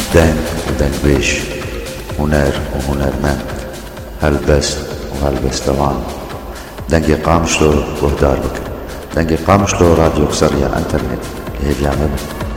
دنگ ودنگويش، هنر وهنرمند، هلبست وهلبستوان. دنگی قامشلو وهدار بك، دنگی قامشلو راديو قصرية انترنت لهي بيعمل